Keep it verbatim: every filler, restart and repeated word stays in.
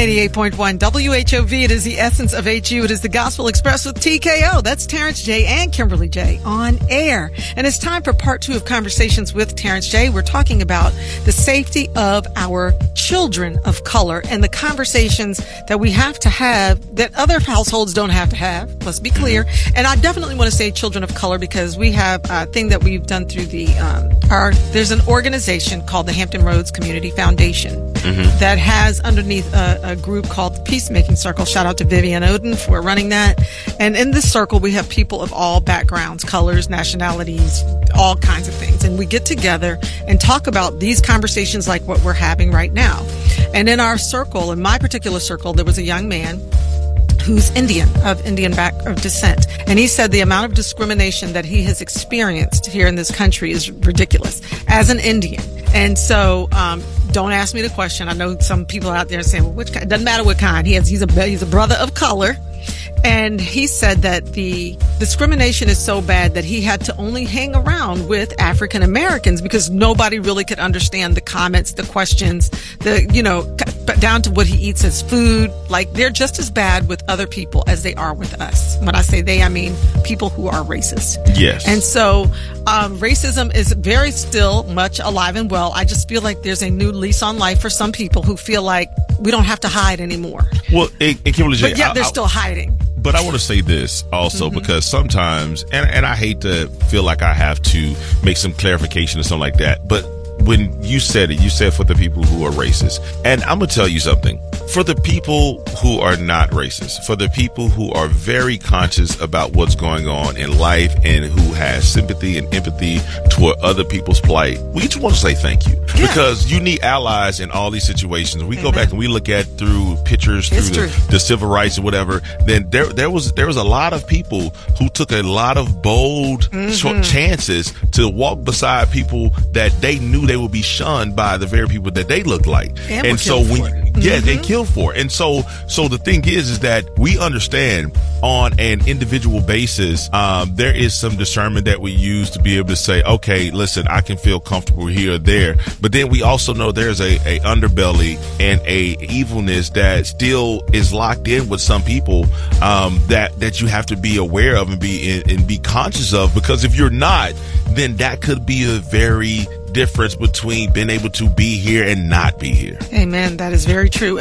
eighty-eight point one W H O V. It is the essence of H U. It is the Gospel Express with T K O. That's Terrence J. and Kimberly J. on air. And it's time for part two of Conversations with Terrence J. We're talking about the safety of our children of color and the conversations that we have to have that other households don't have to have. Let's be clear. And I definitely want to say children of color because we have a thing that we've done through the, um, our, there's an organization called the Hampton Roads Community Foundation mm-hmm. that has underneath a, a group called the Peacemaking Circle. Shout out to Vivian Oden for running that. And in this circle, we have people of all backgrounds, colors, nationalities, all kinds of things. And we get together and talk about these conversations like what we're having right now. And in our circle, in my particular circle, there was a young man who's Indian, of Indian back of descent. And he said the amount of discrimination that he has experienced here in this country is ridiculous as an Indian. And so, um, don't ask me the question. I know some people out there saying, well, which kind? It doesn't matter what kind. He has, he's a, he's a brother of color. And he said that the discrimination is so bad that he had to only hang around with African Americans because nobody really could understand the comments, the questions, the, you know, down to what he eats as food. Like, they're just as bad with other people as they are with us. When I say they, I mean people who are racist. Yes. And so um, racism is very still much alive and well. I just feel like there's a new lease on life for some people who feel like we don't have to hide anymore. Well, and, and Kimberly J, but yet they're I, still hiding. But I want to say this also mm-hmm. because sometimes, and, and I hate to feel like I have to make some clarification or something like that, but when you said it, you said for the people who are racist. And I'm going to tell you something. For the people who are not racist, for the people who are very conscious about what's going on in life and who has sympathy and empathy toward other people's plight, we just want to say thank you. Yeah. Because you need allies in all these situations. We Amen. Go back and we look at through pictures, through the, the civil rights or whatever, then there there was there was a lot of people who took a lot of bold mm-hmm. chances to walk beside people that they knew they would be shunned by the very people that they looked like. And, and so when yeah, mm-hmm. they killed for it. And so so the thing is is that we understand on an individual basis, um, there is some discernment that we use to be able to say, okay, listen, I can feel comfortable here or there. But then we also know there's a, a underbelly and a evilness that still is locked in with some people, um, that, that you have to be aware of and be, and be conscious of, because if you're not, then that could be a very difference between being able to be here and not be here. Amen. That is very true.